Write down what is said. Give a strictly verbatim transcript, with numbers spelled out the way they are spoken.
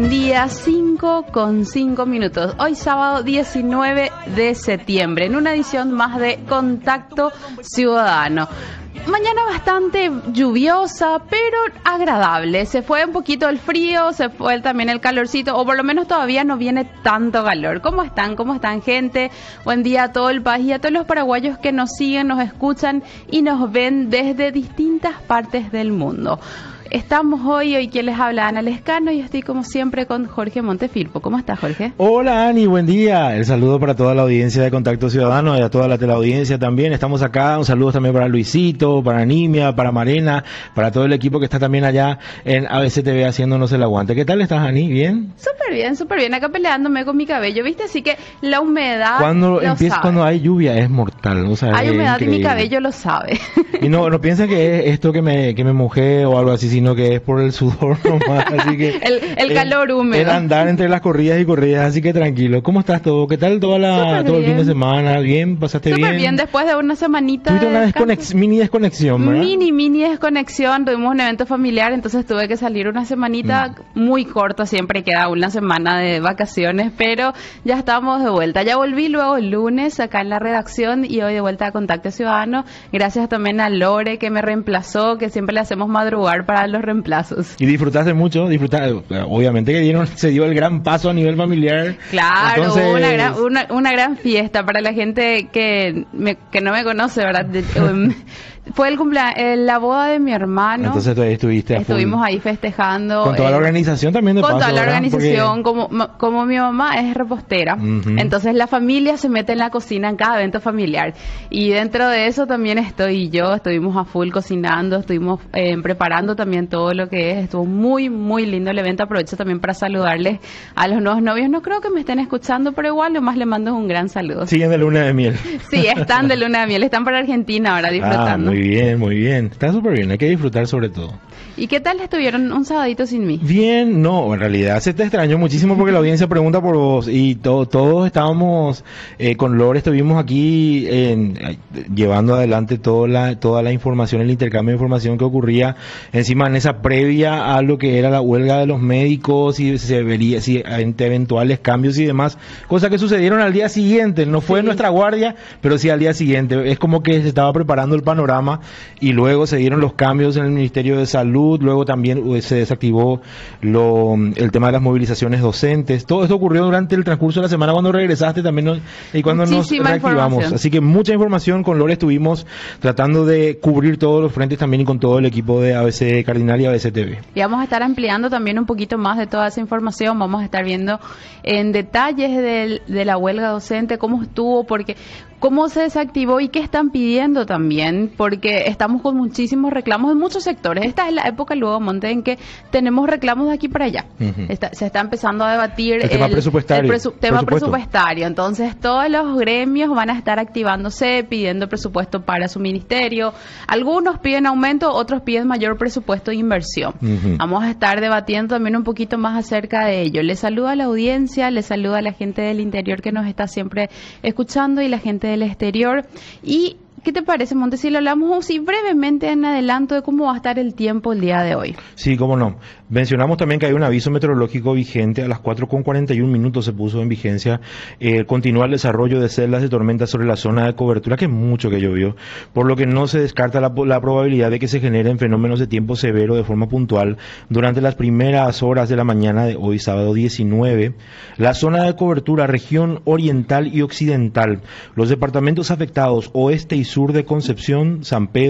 Día cinco con cinco minutos. Hoy sábado diecinueve de septiembre, en una edición más de Contacto Ciudadano. Mañana bastante lluviosa, pero agradable. Se fue un poquito el frío, se fue también el calorcito, o por lo menos todavía no viene tanto calor. ¿Cómo están? ¿Cómo están, gente? Buen día a todo el país y a todos los paraguayos que nos siguen, nos escuchan y nos ven desde distintas partes del mundo. Estamos hoy, hoy quien les habla, Ana Lescano, y estoy como siempre con Jorge Montefilpo. ¿Cómo estás, Jorge? Hola, Ani, buen día. El saludo para toda la audiencia de Contacto Ciudadano y a toda la teleaudiencia también. Estamos acá, un saludo también para Luisito, para Nimia, para Marena, para todo el equipo que está también allá en A B C T V haciéndonos el aguante. ¿Qué tal estás, Ani? ¿Bien? Súper bien, súper bien. Acá peleándome con mi cabello, ¿viste? Así que la humedad Cuando lo empieza, sabe. cuando hay lluvia es mortal, o sea, Hay es humedad increíble. y mi cabello lo sabe. Y no, no piensen que es esto que me, que me mojé o algo así, sino que es por el sudor nomás, así que el, el calor húmedo. El andar entre las corridas y corridas, así que tranquilo. ¿Cómo estás todo? ¿Qué tal toda la, Súper todo el bien. fin de semana? ¿Bien? ¿Pasaste Súper bien? bien, después de una semanita Tuviste de una descanso. desconex- mini desconexión, ¿verdad? Mini, mini desconexión, tuvimos un evento familiar, entonces tuve que salir una semanita mm. muy corta, siempre queda una semana de vacaciones, pero ya estamos de vuelta. Ya volví luego el lunes acá en la redacción y hoy de vuelta a Contacto Ciudadano. Gracias también a Lore que me reemplazó, que siempre le hacemos madrugar para los reemplazos. Y disfrutaste mucho, disfrutar, obviamente que dieron, se dio el gran paso a nivel familiar. Claro, Entonces... hubo una gran, una, una gran fiesta para la gente que, me, que no me conoce, ¿verdad? De, um, fue el cumpleaños, eh, la boda de mi hermano. Entonces tú ahí estuviste a full. Estuvimos ahí festejando. Con toda eh, la organización también de Con paso, toda la ¿verdad? organización, Porque... como, como mi mamá es repostera, uh-huh. entonces la familia se mete en la cocina en cada evento familiar. Y dentro de eso también estoy yo, estuvimos a full cocinando, estuvimos eh, preparando también todo lo que es. Estuvo muy, muy lindo el evento. Aprovecho también para saludarles a los nuevos novios. No creo que me estén escuchando, pero igual lo más le mando un gran saludo. Siguen de luna de miel. Sí, están de luna de miel, están para Argentina ahora disfrutando. Ah, muy bien, muy bien. Está súper bien, hay que disfrutar sobre todo. ¿Y qué tal estuvieron un sabadito sin mí? Bien, no, en realidad se te extrañó muchísimo porque la audiencia pregunta por vos y to- todos estábamos eh, con Lore, estuvimos aquí en, eh, llevando adelante toda la, toda la información, el intercambio de información que ocurría encima en esa previa a lo que era la huelga de los médicos y se vería si ante eventuales cambios y demás, cosas que sucedieron al día siguiente, no fue Sí. nuestra guardia, pero sí al día siguiente, es como que se estaba preparando el panorama y luego se dieron los cambios en el Ministerio de Salud, luego también uh, se desactivó lo, el tema de las movilizaciones docentes. Todo esto ocurrió durante el transcurso de la semana cuando regresaste también nos, y cuando Muchísima nos reactivamos. información. Así que mucha información. Con Lore estuvimos tratando de cubrir todos los frentes también y con todo el equipo de A B C Cardinal y A B C T V. Y vamos a estar ampliando también un poquito más de toda esa información. Vamos a estar viendo en detalles del, de la huelga docente, cómo estuvo, porque cómo se desactivó y qué están pidiendo también, porque estamos con muchísimos reclamos en muchos sectores. Esta es la época luego, Monte, en que tenemos reclamos de aquí para allá. Uh-huh. Está, se está empezando a debatir el, el tema presupuestario. El presu- tema presupuestario. Entonces, todos los gremios van a estar activándose, pidiendo presupuesto para su ministerio. Algunos piden aumento, otros piden mayor presupuesto de inversión. Uh-huh. Vamos a estar debatiendo también un poquito más acerca de ello. Les saluda a la audiencia, les saluda a la gente del interior que nos está siempre escuchando y la gente del exterior. Y ¿qué te parece, Monte, si lo hablamos así brevemente en adelanto de cómo va a estar el tiempo el día de hoy? Sí, cómo no. Mencionamos también que hay un aviso meteorológico vigente. A las cuatro con cuarenta y un minutos se puso en vigencia. Eh, continúa el desarrollo de celdas de tormenta sobre la zona de cobertura, que es mucho que llovió, por lo que no se descarta la, la probabilidad de que se generen fenómenos de tiempo severo de forma puntual durante las primeras horas de la mañana de hoy, sábado diecinueve. La zona de cobertura, región oriental y occidental, los departamentos afectados oeste y sur de Concepción, San Pedro,